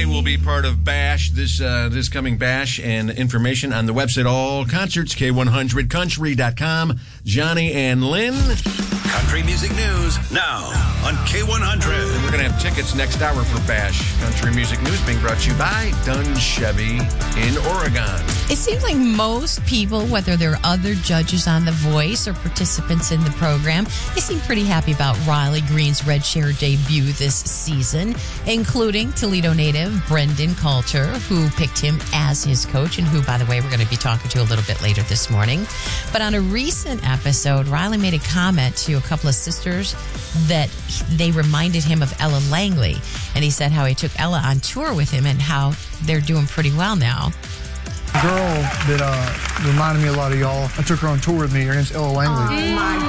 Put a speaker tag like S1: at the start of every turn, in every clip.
S1: will be part of Bash, this coming Bash, and information on the website, all concerts, K100country.com. Johnny and Lynn.
S2: Country music news now on K100.
S1: We're going to have tickets next hour for Bash. Country music news being brought to you by Dunn Chevy in Oregon.
S3: It seems like most people, whether they're other judges on The Voice or participants in the program, they seem pretty happy about Riley Green's Red Chair debut this season, including Toledo native Brendan Coulter, who picked him as his coach and who, by the way, we're going to be talking to a little bit later this morning. But on a recent episode, Riley made a comment to a couple of sisters that they reminded him of Ella Langley. And he said how he took Ella on tour with him and how they're doing pretty well now.
S4: A girl that reminded me a lot of y'all. I took her on tour with me. Her name's Ella Langley.
S5: Oh, my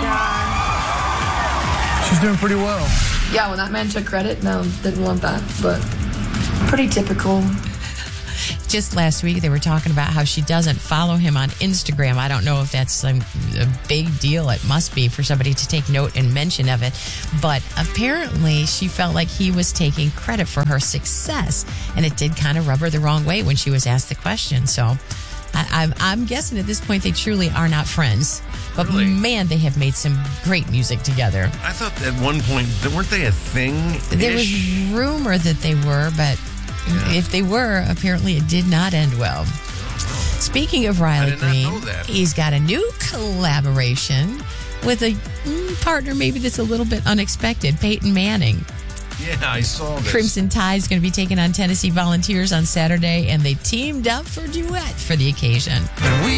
S5: God.
S4: She's doing pretty well.
S5: Yeah, when that man took credit, no, didn't want that. But pretty typical.
S3: Just last week, they were talking about how she doesn't follow him on Instagram. I don't know if that's a big deal. It must be for somebody to take note and mention of it. But apparently, she felt like he was taking credit for her success. And it did kind of rub her the wrong way when she was asked the question. So I'm guessing at this point, they truly are not friends. But
S1: really?
S3: Man, they have made some great music together.
S1: I thought at one point, weren't they a thing?
S3: There was rumor that they were, but... Yeah. If they were, apparently it did not end well. Speaking of Riley Green, he's got a new collaboration with a partner maybe that's a little bit unexpected, Peyton Manning.
S1: Yeah, I saw this.
S3: Crimson Tide is going to be taking on Tennessee Volunteers on Saturday, and they teamed up for a duet for the occasion.